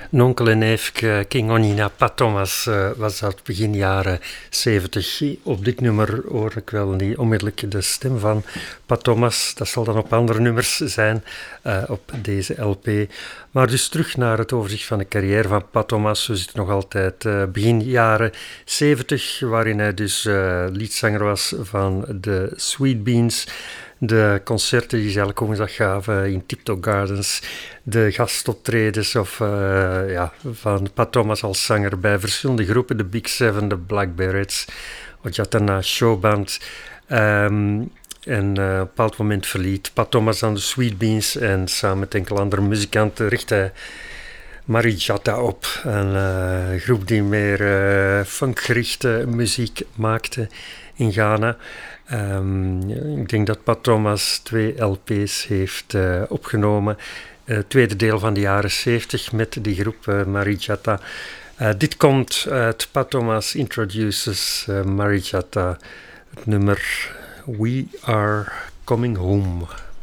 Nonkel en neefje King Onina Pat Thomas was dat begin jaren 70. Op dit nummer hoor ik wel niet onmiddellijk de stem van Pat Thomas. Dat zal dan op andere nummers zijn op deze LP. Maar dus terug naar het overzicht van de carrière van Pat Thomas. We zitten nog altijd begin jaren 70, waarin hij dus liedzanger was van de Sweet Beans. De concerten die ze elke woensdag gaven in Tiptoe Gardens, de gastoptredens van Pat Thomas als zanger bij verschillende groepen, de Big Seven, de Black Berets, Ojatana Showband. En op een bepaald moment verliet Pat Thomas aan de Sweet Beans en samen met enkele andere muzikanten richtte hij Marijatta op, een groep die meer funkgerichte muziek maakte in Ghana. Ik denk dat Pat Thomas 2 LP's heeft opgenomen. Tweede deel van de jaren 70 met die groep Marijatta. Dit komt uit Pat Thomas Introduces Marijatta, het nummer We Are Coming Home.